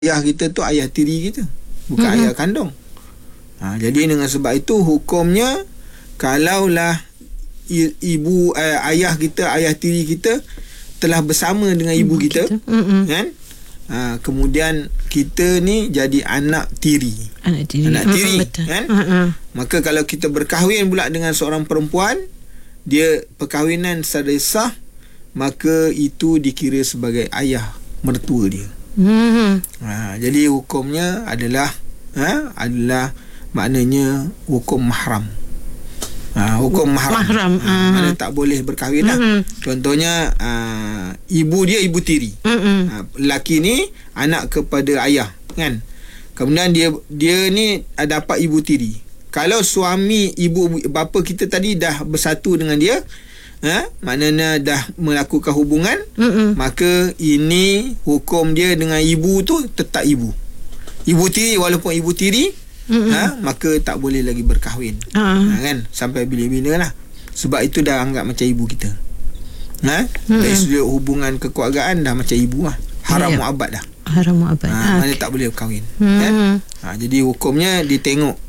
ayah kita tu ayah tiri kita, bukan ayah kandung. Jadi dengan sebab itu hukumnya, kalaulah ayah kita, ayah tiri kita telah bersama dengan ibu kita. Kan? Kemudian kita ni jadi anak tiri. Anak tiri kan? Maka kalau kita berkahwin pula dengan seorang perempuan, dia perkahwinan secara sah, maka itu dikira sebagai ayah mertua dia. Jadi hukumnya adalah maknanya hukum mahram. Hukum mahram. Mana tak boleh berkahwin lah. Contohnya ibu dia ibu tiri. Lelaki ni anak kepada ayah kan. Kemudian dia ni dapat ibu tiri. Kalau suami ibu bapa kita tadi dah bersatu dengan dia, maknanya dah melakukan hubungan, maka ini hukum dia dengan ibu tu tetap ibu tiri, walaupun ibu tiri, maka tak boleh lagi berkahwin, kan, sampai bila-bila lah. Sebab itu dah anggap macam ibu kita. Dari sudut hubungan kekeluargaan dah macam ibu lah. Haram mu'abbad dah. Mana tak boleh berkahwin, kan? Jadi hukumnya ditengok,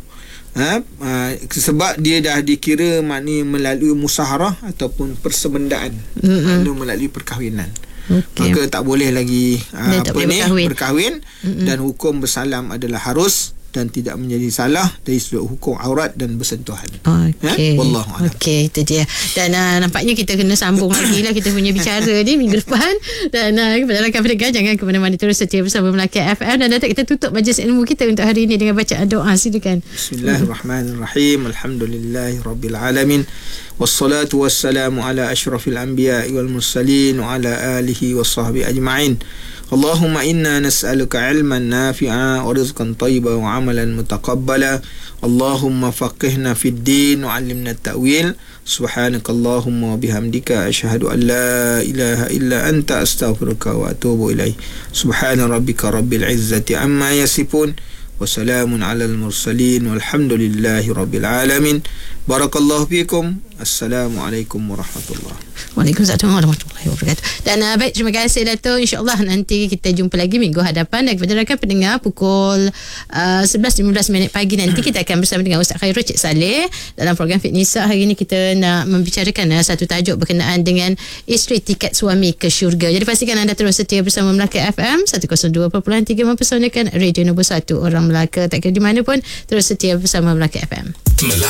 sebab dia dah dikira maknanya melalui musaharah ataupun persemendaan, melalui perkahwinan. Maka tak boleh lagi berkahwin. Dan hukum bersalam adalah harus dan tidak menjadi salah dari sudut hukum aurat dan bersentuhan. Wallahu a'lam. Itu dia. Dan nampaknya kita kena sambung lagi lah kita punya bicara ni minggu depan. Dan kepada rakan pendengar, jangan ke mana-mana, terus setia bersama Melaka FM. Dan Datuk, kita tutup majlis ilmu kita untuk hari ini dengan bacaan doa. Silakan. Bismillahirrahmanirrahim. Alhamdulillahirabbil alamin. Wassalatu wassalamu ala asyrafil anbiya'i wal mursalin wa ala alihi washabbihi ajma'in. Allahumma inna nas'aluka ilman nafi'a wa rizqan tayyiban wa amalan mutaqabbala. Allahumma faqihna fid din wa 'allimna at-ta'wil. Subhanakallahumma wa bihamdika asyhadu an la ilaha illa anta astaghfiruka wa atubu ilaik. Subhana rabbika rabbil izzati amma yasifun wa salamun 'alal mursalin walhamdulillahi rabbil alamin. Barakallahu fikum. Assalamualaikum warahmatullahi. Waalaikumsalam warahmatullahi wabarakatuh. Dan baik, terima kasih Dato'. InsyaAllah nanti kita jumpa lagi minggu hadapan. Dan kepada rakan pendengar, pukul 11.15 pagi nanti kita akan bersama dengan Ustaz Khairul Cik Saleh dalam program Fit Nisa. Hari ini kita nak membicarakan satu tajuk berkenaan dengan isteri tiket suami ke syurga. Jadi pastikan anda terus setia bersama Melaka FM 102.3 mempersonalkan radio nombor 1 orang Melaka. Tak kira di mana pun, terus setia bersama Melaka FM.